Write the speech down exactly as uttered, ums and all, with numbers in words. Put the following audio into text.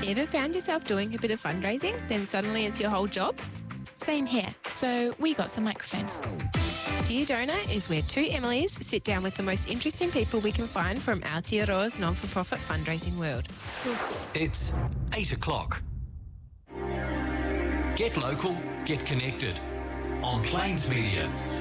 Ever found yourself doing a bit of fundraising, then suddenly it's your whole job? Same here. So we got some microphones. Dear Donor is where two Emilys sit down with the most interesting people we can find from Aotearoa's non-for-profit fundraising world. It's eight o'clock. Get local, get connected on Plains Media.